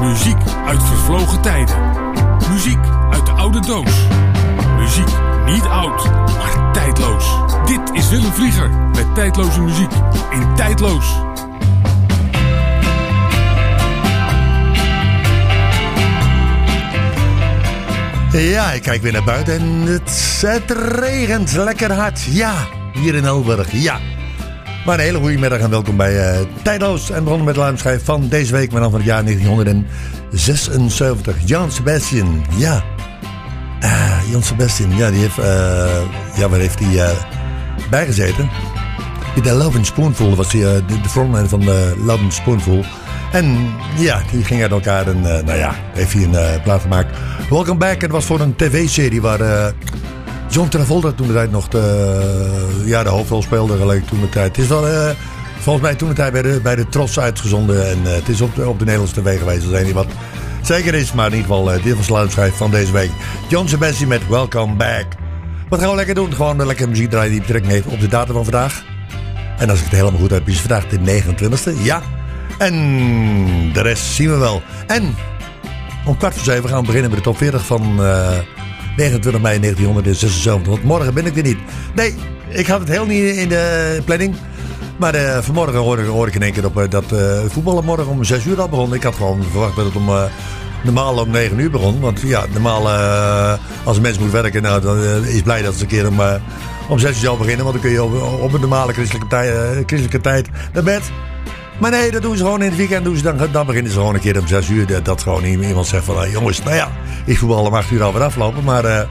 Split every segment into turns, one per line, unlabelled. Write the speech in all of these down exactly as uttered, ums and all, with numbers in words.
Muziek uit vervlogen tijden. Muziek uit de oude doos. Muziek niet oud, maar tijdloos. Dit is Willem Vlieger met tijdloze muziek in Tijdloos.
Ja, ik kijk weer naar buiten en het, het regent lekker hard. Ja, hier in Elburg, ja. Maar een hele goede middag en welkom bij uh, Tijdloos. En begonnen met de luimschijf van deze week, maar dan van het jaar negentien zesenzeventig. Jan Sebastian, ja. Uh, Jan Sebastian, ja, die heeft, uh, ja, waar heeft hij uh, bijgezeten? In de Love and Spoonful was hij uh, de, de frontman van de Love and Spoonful. En ja, die ging uit elkaar en uh, nou ja, heeft hij een uh, plaat gemaakt. Welcome Back, en dat was voor een tv-serie waar uh, John Travolta toen de tijd nog de, uh, ja, de hoofdrol speelde. Gelijk toen de tijd. Het is wel uh, volgens mij toen de tijd bij de, bij de Tros uitgezonden. En uh, het is op de, op de Nederlandse tv geweest. Dat is niet wat zeker is, maar in ieder geval uh, dit was de luidschrijf van deze week. John Sebastian met Welcome Back. Wat gaan we lekker doen? Gewoon lekker muziek draaien die betrekking heeft op de datum van vandaag. En als ik het helemaal goed heb, is vandaag de negenentwintigste. Ja. En de rest zien we wel. En om kwart voor zeven gaan we beginnen met de top veertig van uh, negenentwintig mei negentien zesenzeventig. Want morgen ben ik er niet. Nee, ik had het heel niet in de planning. Maar uh, vanmorgen hoorde, hoorde ik in één keer op uh, dat uh, voetballen morgen om zes uur al begon. Ik had gewoon verwacht dat het om uh, normaal om negen uur begon. Want ja, normaal uh, als een mens moet werken, nou, dan uh, is blij dat ze een keer om, uh, om zes uur zal beginnen. Want dan kun je op, op een normale christelijke, tij, uh, christelijke tijd naar bed. Maar nee, dat doen ze gewoon in het weekend. Doen ze dan, dan beginnen ze gewoon een keer om zes uur. Dat, dat gewoon iemand zegt van, uh, jongens, nou ja, ik voetbal om acht uur alweer aflopen. Maar uh,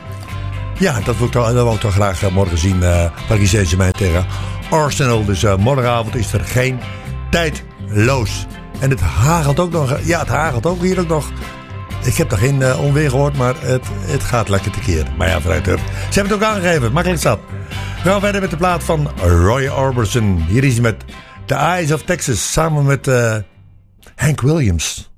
ja, dat wil ik toch, dat wil ik toch graag uh, morgen zien. Uh, Paris Saint-Germain tegen Arsenal. Dus uh, morgenavond is er geen Tijdloos. En het hagelt ook nog. Ja, het hagelt ook hier ook nog. Ik heb nog geen uh, onweer gehoord, maar het, het gaat lekker tekeer. Maar ja, vooruit terug. Ze hebben het ook aangegeven, makkelijk zat. We gaan verder met de plaat van Roy Orbison. Hier is hij met The Eyes of Texas samen met uh, Hank Williams.